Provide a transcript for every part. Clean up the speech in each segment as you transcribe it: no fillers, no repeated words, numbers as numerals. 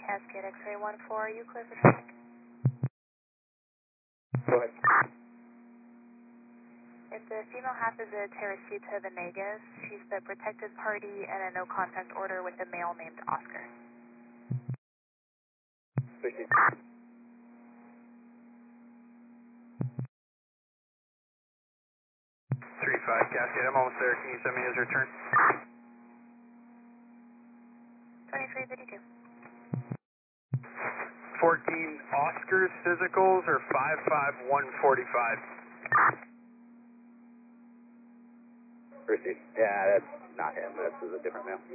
Cascade X-ray 14, are you clear for traffic? Go ahead. If the female half is a Teresita Venegas, she's the protected party and a no contact order with a male named Oscar. 60. 3-5 Cascade, I'm almost there. Can you send me his return? 2352. 14 Oscars physicals or 55145? Received. Yeah, that's not him. This is a different male.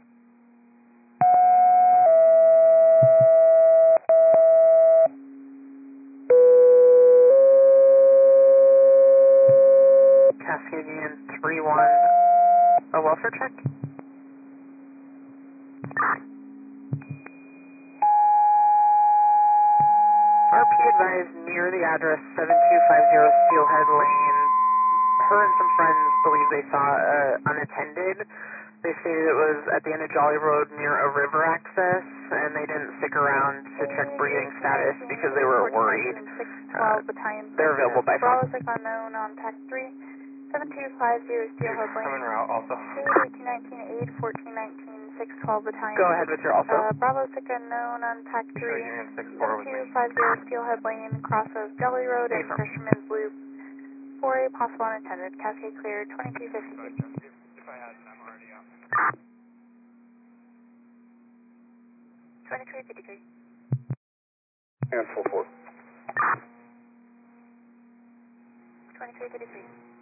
Cascadian 3-1, a welfare check? RP advised near the address 7250 Steelhead Lane. Her and some friends believe they saw unattended. They stated it was at the end of Jolly Road near a river access, and they didn't stick around to check breathing status because they were worried. 612 Battalion. They're available by phone. Bravo 6 unknown on TAC 3. 7250 Steelhead Lane. Coming route also. 1819 8 1419 612 Battalion. Go ahead with your also. Bravo 6 unknown on TAC 3. Union 6-4 with me. 7250 Steelhead Lane, cross of Jolly Road and Fisherman's Loop. 4A possible unattended. Cascade clear 2352. If I hadn't, I'm already out. 2353. And 4-4. 2333.